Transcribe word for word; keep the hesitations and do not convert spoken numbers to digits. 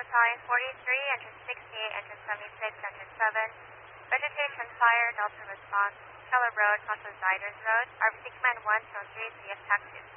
sign forty-three, entrance sixty-eight, entrance seventy-six, entrance seven. Vegetation fire, Delta response. Keller Road, Contra Ziders Road. R B C Command one, zone three, C F taxi.